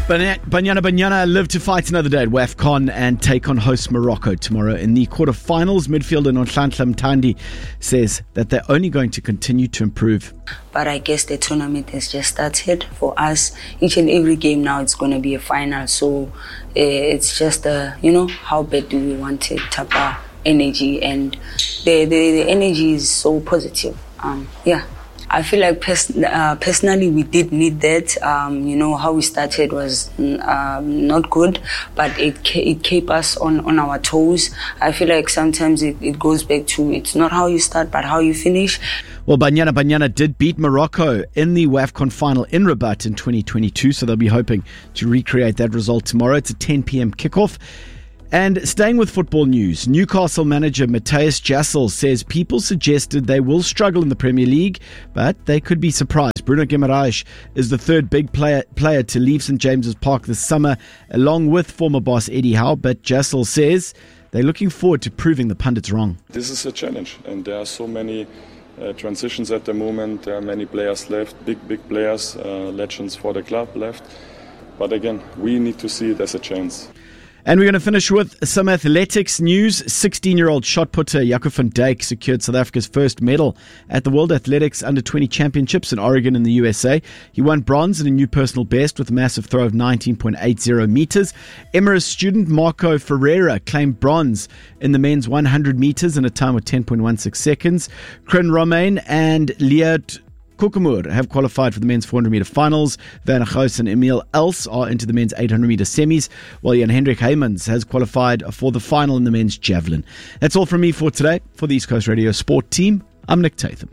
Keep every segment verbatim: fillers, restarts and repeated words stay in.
Banyana Banyana live to fight another day at WAFCON and take on host Morocco tomorrow in the quarterfinals. Midfielder Nonhlanhla Mthandi says that they're only going to continue to improve. But I guess the tournament has just started for us. Each and every game now it's going to be a final. So uh, it's just, uh, you know, how bad do we want it? Tapa energy, and the, the, the energy is so positive. Um, yeah. I feel like pers- uh, personally we did need that. Um, you know, how we started was um, not good, but it ca- it kept us on, on our toes. I feel like sometimes it, it goes back to it's not how you start, but how you finish. Well, Banyana Banyana did beat Morocco in the WAFCON final in Rabat in twenty twenty-two, so they'll be hoping to recreate that result tomorrow. It's a ten p.m. kickoff. And staying with football news, Newcastle manager Matthias Jassel says people suggested they will struggle in the Premier League, but they could be surprised. Bruno Guimaraes is the third big player, player to leave St James's Park this summer, along with former boss Eddie Howe. But Jassel says they're looking forward to proving the pundits wrong. This is a challenge, and there are so many uh, transitions at the moment. There are many players left, big, big players, uh, legends for the club left. But again, we need to see it as a chance. And we're going to finish with some athletics news. sixteen-year-old shot putter Jaco van Dijk secured South Africa's first medal at the World Athletics Under twenty Championships in Oregon in the U S A. He won bronze in a new personal best with a massive throw of nineteen point eight zero meters. Emirates student Marco Ferreira claimed bronze in the men's one hundred meters in a time of ten point one six seconds. Kryn Romain and Liat Kukumur have qualified for the men's four hundred meter finals. Werner Gous and Emil Els are into the men's eight hundred meter semis, while Jan Hendrik Heymans has qualified for the final in the men's javelin. That's all from me for today. For the East Coast Radio Sport team, I'm Nick Tatham.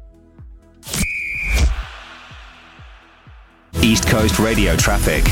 East Coast Radio traffic.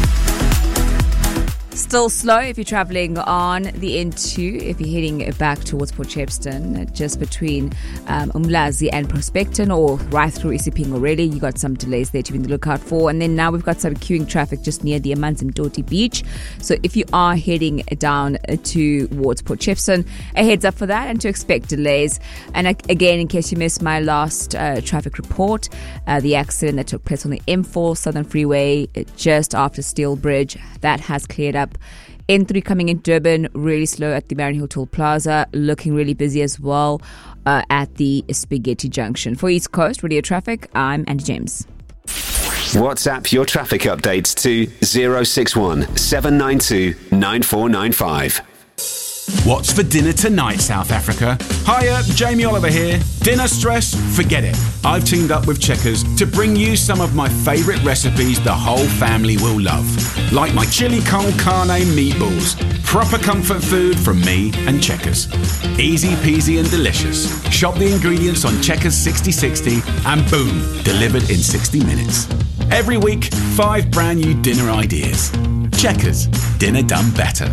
Still slow if you're travelling on the N two, if you're heading back towards Port Shepstone, just between um, Umlazi and Prospecton, or right through Isipingo already. You got some delays there to be on the lookout for. And then now we've got some queuing traffic just near the Amanzimtoti beach. So if you are heading down towards Port Shepstone, a heads up for that and to expect delays. And again, in case you missed my last uh, traffic report, uh, the accident that took place on the M four Southern Freeway just after Steel Bridge, that has cleared up. N three coming in Durban, really slow at the Marion Hill Toll Plaza, looking really busy as well uh, at the Spaghetti Junction. For East Coast Radio Traffic, I'm Andy James. WhatsApp your traffic updates to zero six one seven nine two nine four nine five. What's for dinner tonight, South Africa? Hiya, Jamie Oliver here. Dinner stress? Forget it. I've teamed up with Checkers to bring you some of my favourite recipes the whole family will love. Like my chili con carne meatballs. Proper comfort food from me and Checkers. Easy peasy and delicious. Shop the ingredients on Checkers sixty sixty and boom, delivered in sixty minutes. Every week, five brand new dinner ideas. Checkers, dinner done better.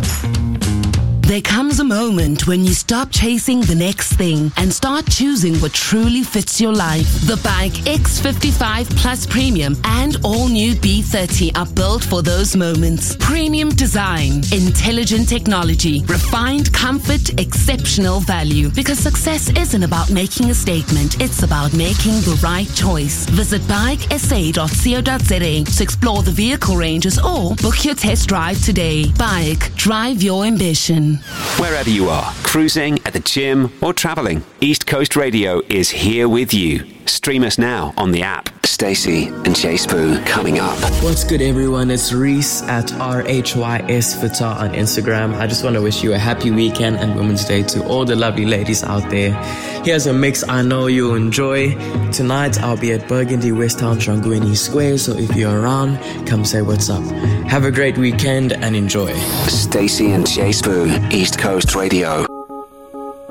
There comes a moment when you stop chasing the next thing and start choosing what truly fits your life. The Bike X fifty-five Plus Premium and all new B thirty are built for those moments. Premium design, intelligent technology, refined comfort, exceptional value. Because success isn't about making a statement, it's about making the right choice. Visit bike s a dot co dot z a to explore the vehicle ranges or book your test drive today. Bike, drive your ambition. Wherever you are, cruising, at the gym, or travelling, East Coast Radio is here with you. Stream us now on the app. Stacey and Chase Boo coming up. What's good, everyone? It's Reese at R H Y S Fita on Instagram. I just want to wish you a happy weekend and Women's Day to all the lovely ladies out there. Here's a mix I know you'll enjoy. Tonight, I'll be at Burgundy, West Town, Shangweni Square, so if you're around, come say what's up. Have a great weekend and enjoy. Stacey and Chase Boo, East Coast Radio.